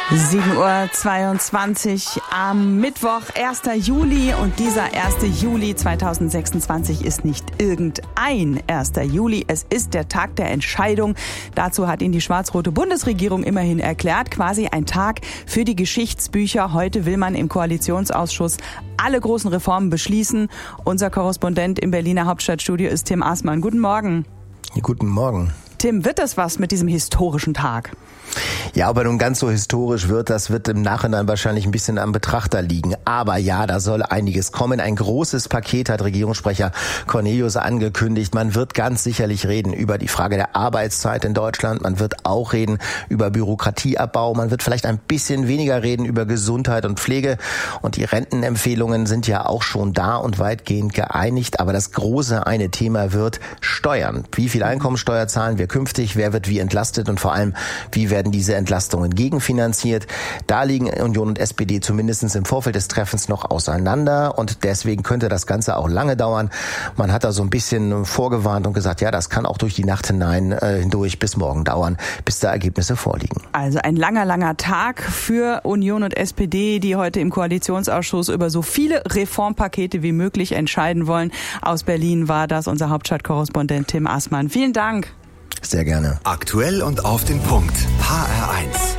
7:22 Uhr am Mittwoch, 1. Juli. Und dieser 1. Juli 2026 ist nicht irgendein 1. Juli. Es ist der Tag der Entscheidung. Dazu hat ihn die schwarz-rote Bundesregierung immerhin erklärt. Quasi ein Tag für die Geschichtsbücher. Heute will man im Koalitionsausschuss alle großen Reformen beschließen. Unser Korrespondent im Berliner Hauptstadtstudio ist Tim Aßmann. Guten Morgen. Guten Morgen. Tim, wird das was mit diesem historischen Tag? Ja, ob er nun ganz so historisch wird, das wird im Nachhinein wahrscheinlich ein bisschen am Betrachter liegen. Aber ja, da soll einiges kommen. Ein großes Paket hat Regierungssprecher Cornelius angekündigt. Man wird ganz sicherlich reden über die Frage der Arbeitszeit in Deutschland. Man wird auch reden über Bürokratieabbau. Man wird vielleicht ein bisschen weniger reden über Gesundheit und Pflege. Und die Rentenempfehlungen sind ja auch schon da und weitgehend geeinigt. Aber das große eine Thema wird Steuern. Wie viel Einkommensteuer zahlen wir künftig? Wer wird wie entlastet? Und vor allem, wie werden diese Entlastungen gegenfinanziert? Da liegen Union und SPD zumindest im Vorfeld des Treffens noch auseinander und deswegen könnte das Ganze auch lange dauern. Man hat da so ein bisschen vorgewarnt und gesagt, ja, das kann auch durch die Nacht hindurch bis morgen dauern, bis da Ergebnisse vorliegen. Also ein langer Tag für Union und SPD, die heute im Koalitionsausschuss über so viele Reformpakete wie möglich entscheiden wollen. Aus Berlin war das unser Hauptstadtkorrespondent Tim Aßmann. Vielen Dank. Sehr gerne. Aktuell und auf den Punkt. HR1.